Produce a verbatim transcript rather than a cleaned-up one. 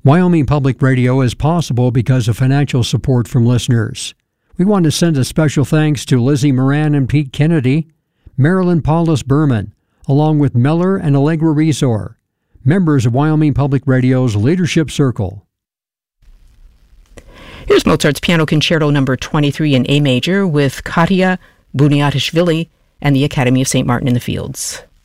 Wyoming Public Radio is possible because of financial support from listeners. We want to send a special thanks to Lizzie Moran and Pete Kennedy, Marilyn Paulus Berman, along with Meller and Allegra Resor, members of Wyoming Public Radio's Leadership Circle. Here's Mozart's Piano Concerto number twenty-three in A major with Katia Buniatishvili and the Academy of Saint Martin in the Fields.